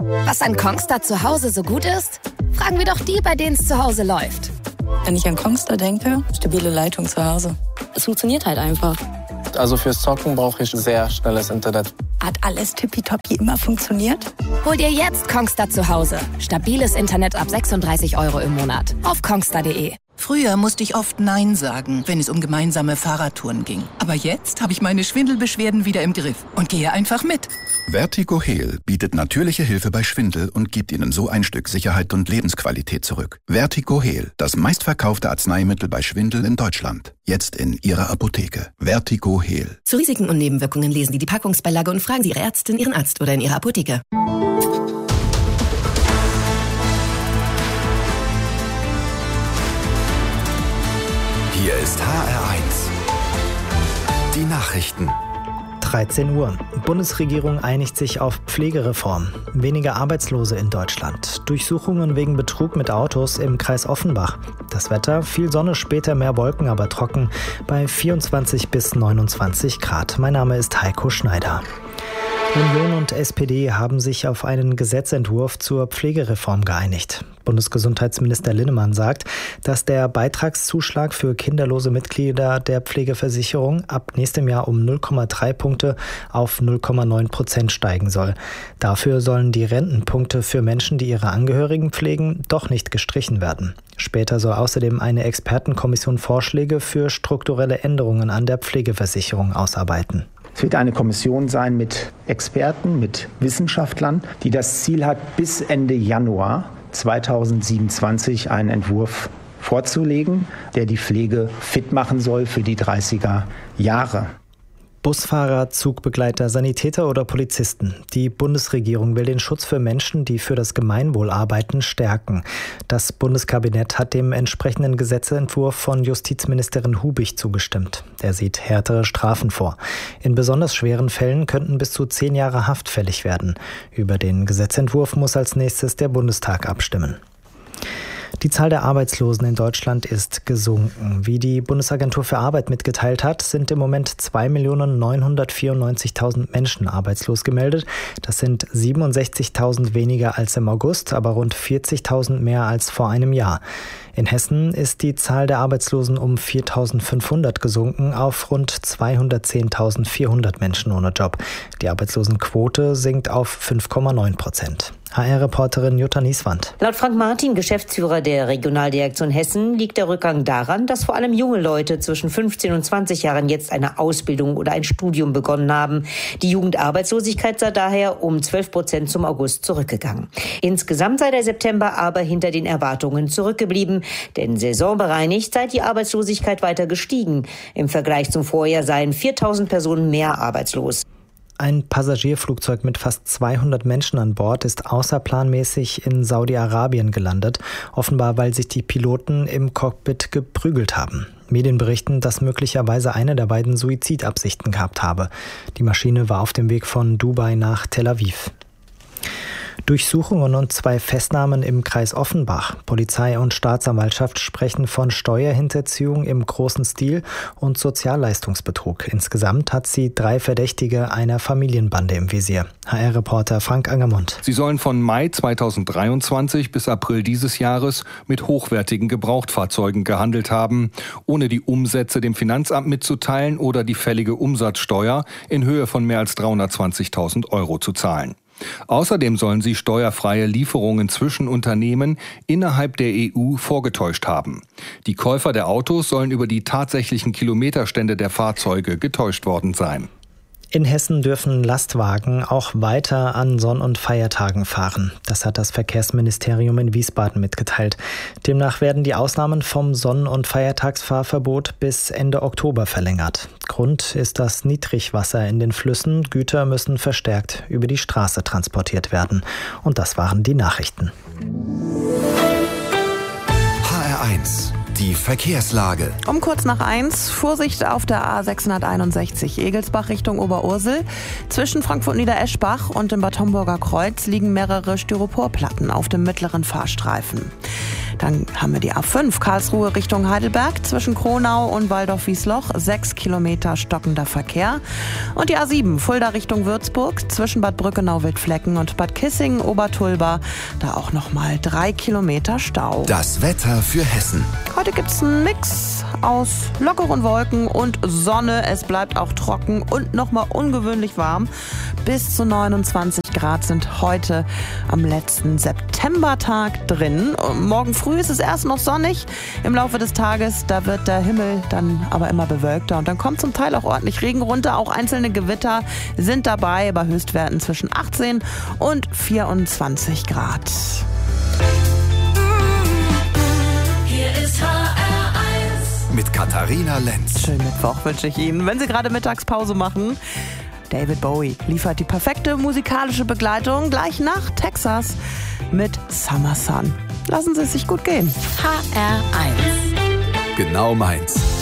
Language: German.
Was an Kongstar zu Hause so gut ist? Fragen wir doch die, bei denen es zu Hause läuft. Wenn ich an Kongstar denke, stabile Leitung zu Hause. Es funktioniert halt einfach. Also fürs Zocken brauche ich sehr schnelles Internet. Hat alles tippitoppi immer funktioniert? Hol dir jetzt Kongstar zu Hause. Stabiles Internet ab 36 € im Monat. Auf kongstar.de. Früher musste ich oft Nein sagen, wenn es um gemeinsame Fahrradtouren ging. Aber jetzt habe ich meine Schwindelbeschwerden wieder im Griff und gehe einfach mit. Vertigo Heal bietet natürliche Hilfe bei Schwindel und gibt Ihnen so ein Stück Sicherheit und Lebensqualität zurück. Vertigo Heal, das meistverkaufte Arzneimittel bei Schwindel in Deutschland. Jetzt in Ihrer Apotheke. Vertigo Heal. Zu Risiken und Nebenwirkungen lesen Sie die Packungsbeilage und fragen Sie Ihre Ärztin, Ihren Arzt oder in Ihrer Apotheke. Hier ist HR1. Die Nachrichten. 13 Uhr. Bundesregierung einigt sich auf Pflegereform. Weniger Arbeitslose in Deutschland. Durchsuchungen wegen Betrug mit Autos im Kreis Offenbach. Das Wetter, viel Sonne, später mehr Wolken, aber trocken bei 24 bis 29 Grad. Mein Name ist Heiko Schneider. Union und SPD haben sich auf einen Gesetzentwurf zur Pflegereform geeinigt. Bundesgesundheitsminister Linnemann sagt, dass der Beitragszuschlag für kinderlose Mitglieder der Pflegeversicherung ab nächstem Jahr um 0,3 Punkte auf 0,9% steigen soll. Dafür sollen die Rentenpunkte für Menschen, die ihre Angehörigen pflegen, doch nicht gestrichen werden. Später soll außerdem eine Expertenkommission Vorschläge für strukturelle Änderungen an der Pflegeversicherung ausarbeiten. Es wird eine Kommission sein mit Experten, mit Wissenschaftlern, die das Ziel hat, bis Ende Januar 2027 einen Entwurf vorzulegen, der die Pflege fit machen soll für die 30er Jahre. Busfahrer, Zugbegleiter, Sanitäter oder Polizisten. Die Bundesregierung will den Schutz für Menschen, die für das Gemeinwohl arbeiten, stärken. Das Bundeskabinett hat dem entsprechenden Gesetzentwurf von Justizministerin Hubig zugestimmt. Der sieht härtere Strafen vor. In besonders schweren Fällen könnten bis zu 10 Jahre Haft fällig werden. Über den Gesetzentwurf muss als nächstes der Bundestag abstimmen. Die Zahl der Arbeitslosen in Deutschland ist gesunken. Wie die Bundesagentur für Arbeit mitgeteilt hat, sind im Moment 2.994.000 Menschen arbeitslos gemeldet. Das sind 67.000 weniger als im August, aber rund 40.000 mehr als vor einem Jahr. In Hessen ist die Zahl der Arbeitslosen um 4.500 gesunken auf rund 210.400 Menschen ohne Job. Die Arbeitslosenquote sinkt auf 5,9%. HR-Reporterin Jutta Nieswand. Laut Frank Martin, Geschäftsführer der Regionaldirektion Hessen, liegt der Rückgang daran, dass vor allem junge Leute zwischen 15 und 20 Jahren jetzt eine Ausbildung oder ein Studium begonnen haben. Die Jugendarbeitslosigkeit sei daher um 12% zum August zurückgegangen. Insgesamt sei der September aber hinter den Erwartungen zurückgeblieben, denn saisonbereinigt sei die Arbeitslosigkeit weiter gestiegen. Im Vergleich zum Vorjahr seien 4.000 Personen mehr arbeitslos. Ein Passagierflugzeug mit fast 200 Menschen an Bord ist außerplanmäßig in Saudi-Arabien gelandet, offenbar weil sich die Piloten im Cockpit geprügelt haben. Medien berichten, dass möglicherweise einer der beiden Suizidabsichten gehabt habe. Die Maschine war auf dem Weg von Dubai nach Tel Aviv. Durchsuchungen und 2 Festnahmen im Kreis Offenbach. Polizei und Staatsanwaltschaft sprechen von Steuerhinterziehung im großen Stil und Sozialleistungsbetrug. Insgesamt hat sie 3 Verdächtige einer Familienbande im Visier. HR-Reporter Frank Angermund. Sie sollen von Mai 2023 bis April dieses Jahres mit hochwertigen Gebrauchtfahrzeugen gehandelt haben, ohne die Umsätze dem Finanzamt mitzuteilen oder die fällige Umsatzsteuer in Höhe von mehr als 320.000 € zu zahlen. Außerdem sollen sie steuerfreie Lieferungen zwischen Unternehmen innerhalb der EU vorgetäuscht haben. Die Käufer der Autos sollen über die tatsächlichen Kilometerstände der Fahrzeuge getäuscht worden sein. In Hessen dürfen Lastwagen auch weiter an Sonn- und Feiertagen fahren. Das hat das Verkehrsministerium in Wiesbaden mitgeteilt. Demnach werden die Ausnahmen vom Sonn- und Feiertagsfahrverbot bis Ende Oktober verlängert. Grund ist das Niedrigwasser in den Flüssen. Güter müssen verstärkt über die Straße transportiert werden. Und das waren die Nachrichten. HR1. Die Verkehrslage. Um kurz nach 1, Vorsicht auf der A661 Egelsbach Richtung Oberursel. Zwischen Frankfurt-Niedereschbach und dem Bad Homburger Kreuz liegen mehrere Styroporplatten auf dem mittleren Fahrstreifen. Dann haben wir die A5 Karlsruhe Richtung Heidelberg zwischen Kronau und Waldorf-Wiesloch. 6 Kilometer stockender Verkehr. Und die A7 Fulda Richtung Würzburg zwischen Bad Brückenau-Wildflecken und Bad Kissingen-Obertulba. Da auch nochmal 3 Kilometer Stau. Das Wetter für Hessen. Heute gibt es einen Mix aus lockeren Wolken und Sonne. Es bleibt auch trocken und nochmal ungewöhnlich warm. Bis zu 29 Grad sind heute am letzten Septembertag drin. Morgen früh ist es erst noch sonnig. Im Laufe des Tages, da wird der Himmel dann aber immer bewölkter. Und dann kommt zum Teil auch ordentlich Regen runter. Auch einzelne Gewitter sind dabei bei Höchstwerten zwischen 18 und 24 Grad. Hier ist HR1 mit Katharina Lenz. Schönen Mittwoch wünsche ich Ihnen. Wenn Sie gerade Mittagspause machen, David Bowie liefert die perfekte musikalische Begleitung gleich nach Texas mit Summer Sun. Lassen Sie es sich gut gehen. HR1. Genau meins.